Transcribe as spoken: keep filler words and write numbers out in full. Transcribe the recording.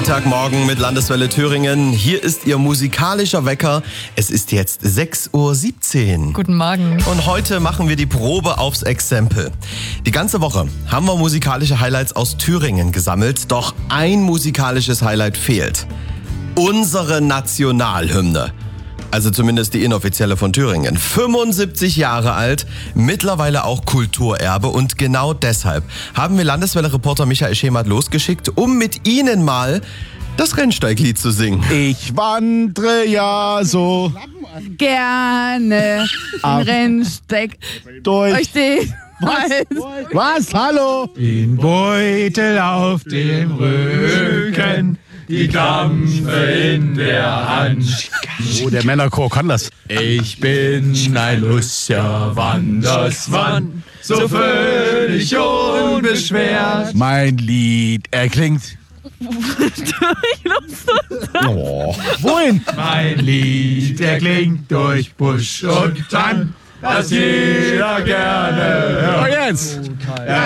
Freitagmorgen mit Landeswelle Thüringen. Hier ist Ihr musikalischer Wecker. Es ist jetzt sechs Uhr siebzehn. Guten Morgen. Und heute machen wir die Probe aufs Exempel. Die ganze Woche haben wir musikalische Highlights aus Thüringen gesammelt. Doch ein musikalisches Highlight fehlt. Unsere Nationalhymne. Also zumindest die inoffizielle von Thüringen. fünfundsiebzig Jahre alt, mittlerweile auch Kulturerbe. Und genau deshalb haben wir Landeswelle-Reporter Michael Schemert losgeschickt, um mit Ihnen mal das Rennsteiglied zu singen. Ich wandre ja so Gerne Ab- im Rennsteig durch. euch den Was? Hallo? Den Beutel auf dem Rücken, die Klampfe in der Hand. Oh, der Männerchor kann das. Ich bin ein lustiger Wandersmann, so völlig unbeschwert. Mein Lied erklingt. Oh. Wohin? Mein Lied erklingt durch Busch und Tann, das jeder gerne Oh, hört. jetzt. Ja,